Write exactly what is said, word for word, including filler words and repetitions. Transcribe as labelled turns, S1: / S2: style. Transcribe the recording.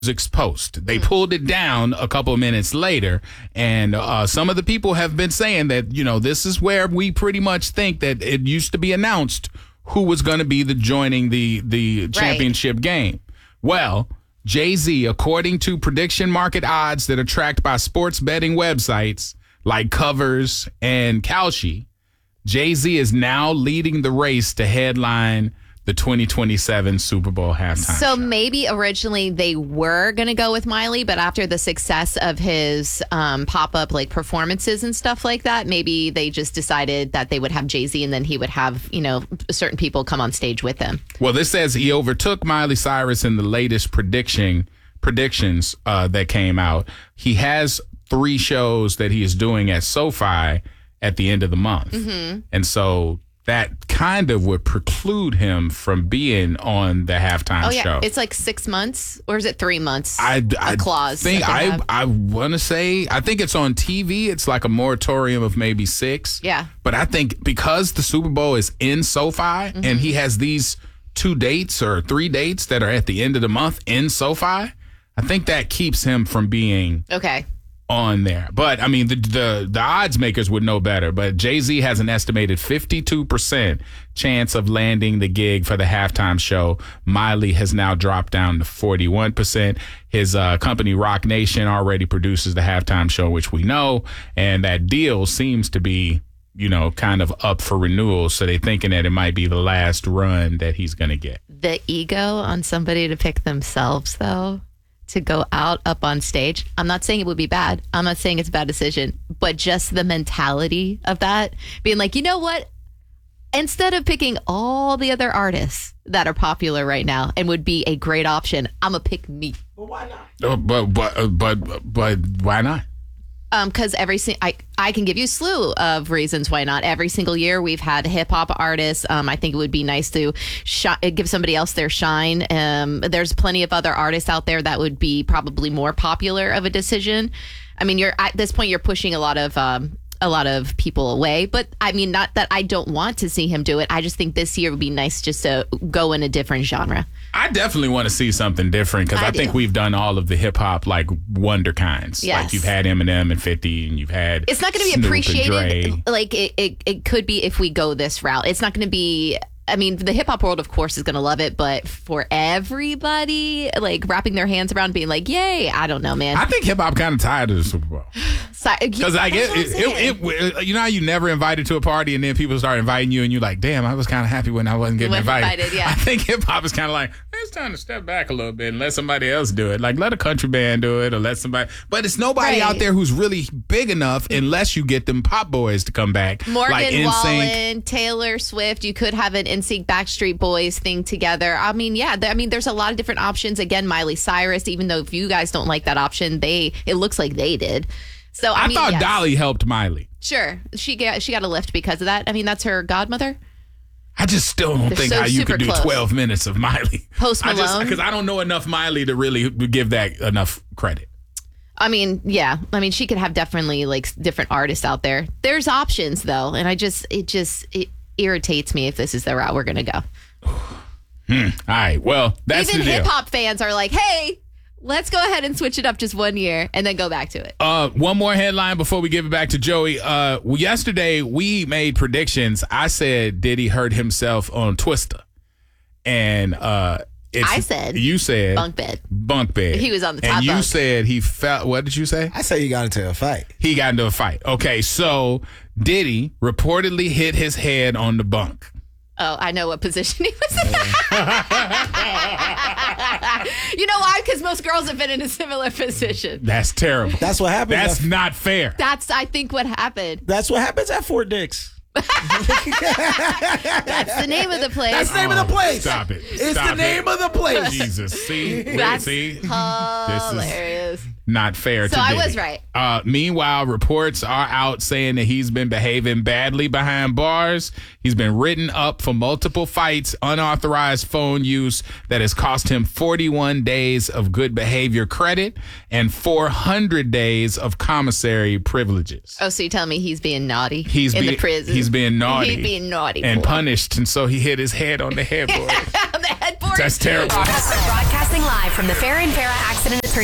S1: music's post. They pulled it down a couple of minutes later, and uh, some of the people have been saying that, you know, this is where we pretty much think that it used to be announced who was going to be the joining the the championship right. game. Well, Jay-Z, according to prediction market odds that are tracked by sports betting websites like Covers and Kalshi, Jay-Z is now leading the race to headline the twenty twenty-seven Super Bowl halftime
S2: So
S1: show.
S2: Maybe originally they were going to go with Miley, but after the success of his um, pop-up like performances and stuff like that, maybe they just decided that they would have Jay-Z and then he would have, you know, certain people come on stage with him.
S1: Well, this says he overtook Miley Cyrus in the latest prediction predictions uh, that came out. He has three shows that he is doing at SoFi at the end of the month. Mm-hmm. And so that kind of would preclude him from being on the halftime
S2: oh, yeah.
S1: show.
S2: It's like six months, or is it three months?
S1: I, I
S2: a clause.
S1: think I I want to say I think it's on T V. It's like a moratorium of maybe six.
S2: Yeah.
S1: But I think because the Super Bowl is in SoFi mm-hmm. and he has these two dates or three dates that are at the end of the month in SoFi, I think that keeps him from being
S2: okay.
S1: on there. But I mean, the, the the odds makers would know better. But Jay-Z has an estimated fifty-two percent chance of landing the gig for the halftime show. Miley has now dropped down to forty-one percent. His uh, company Rock Nation already produces the halftime show, which we know, and that deal seems to be, you know, kind of up for renewal. So they're thinking that it might be the last run that he's going to get.
S2: The ego on somebody to pick themselves, though, to go out up on stage. I'm not saying it would be bad. I'm not saying it's a bad decision, but just the mentality of that, being like, you know what? Instead of picking all the other artists that are popular right now and would be a great option, I'm going to pick me.
S3: But why not?
S1: Uh, but, but, uh, but, but why not?
S2: Um, because every si- I I can give you a slew of reasons why not. Every single year we've had hip hop artists. Um, I think it would be nice to sh- give somebody else their shine. Um, there's plenty of other artists out there that would be probably more popular of a decision. I mean, you're at this point you're pushing a lot of um, a lot of people away. But I mean, not that I don't want to see him do it. I just think this year would be nice just to go in a different genre.
S1: I definitely want to see something different because I, I think we've done all of the hip hop like wonder kinds.
S2: Yes.
S1: Like you've had Eminem and fifty, and you've had
S2: it's not going to be
S1: Snoop
S2: appreciated. Like it, it, it could be if we go this route. It's not going to be. I mean, the hip hop world, of course, is going to love it, but for everybody, like wrapping their hands around, being like, "Yay!" I don't know, man.
S1: I think hip hop kind of tired of the Super Bowl because I get it, it, it, it. You know how you never invited to a party, and then people start inviting you, and you're like, "Damn, I was kind of happy when I wasn't getting invited."
S2: invited yeah.
S1: I think hip hop is kind of like it's time to step back a little bit and let somebody else do it. Like let a country band do it, or let somebody. But it's nobody
S2: right.
S1: out there who's really big enough unless you get them pop boys to come back.
S2: Morgan
S1: like
S2: Wallen, Taylor Swift. You could have an N Sync Backstreet Boys thing together. I mean, yeah. I mean, there's a lot of different options. Again, Miley Cyrus. Even though if you guys don't like that option, they it looks like they did. So I,
S1: I
S2: mean,
S1: thought
S2: yes.
S1: Dolly helped Miley.
S2: Sure, she got she got a lift because of that. I mean, that's her godmother.
S1: I just still don't
S2: They're
S1: think
S2: so
S1: how you could do
S2: close.
S1: twelve minutes of Miley.
S2: Post Malone?
S1: Because I, I don't know enough Miley to really give that enough credit.
S2: I mean, yeah. I mean, she could have definitely like different artists out there. There's options though, and I just it just it irritates me if this is the route we're gonna go.
S1: Hmm. All right. Well, that's
S2: Even
S1: the deal.
S2: hip hop fans are like, hey, let's go ahead and switch it up just one year and then go back to it.
S1: Uh, one more headline before we give it back to Joey. Uh, well, yesterday we made predictions. I said Diddy hurt himself on Twister, and uh, it's,
S2: I said
S1: you said
S2: bunk bed.
S1: Bunk bed.
S2: He was on the top
S1: and you
S2: bunk.
S1: said he felt. What did you say?
S3: I say you got into a fight.
S1: He got into a fight. Okay, so Diddy reportedly hit his head on the bunk.
S2: Oh, I know what position he was in. You know why? Because most girls have been in a similar position.
S1: That's terrible.
S3: That's what happens.
S1: That's
S3: at,
S1: not fair.
S2: That's, I think, what happened.
S3: That's what happens at Fort Dix.
S2: That's the name of the place.
S3: That's the name of the place.
S1: Stop it.
S3: It's
S1: Stop
S3: the name
S1: it.
S3: of the place.
S1: Jesus. See?
S2: That's
S1: See?
S2: hilarious.
S1: Not fair
S2: So
S1: to
S2: I
S1: Diddy.
S2: was right.
S1: Uh, meanwhile, reports are out saying that he's been behaving badly behind bars. He's been written up for multiple fights, unauthorized phone use that has cost him forty-one days of good behavior credit and four hundred days of commissary privileges.
S2: Oh, so you tell me he's being naughty
S1: He's
S2: in
S1: being,
S2: the prison?
S1: He's being naughty.
S2: He's being naughty
S1: and
S2: boy.
S1: punished, and so he hit his head on the headboard.
S2: On the headboard.
S1: That's terrible.
S4: Broadcasting live from the Farrah and Farrah Accident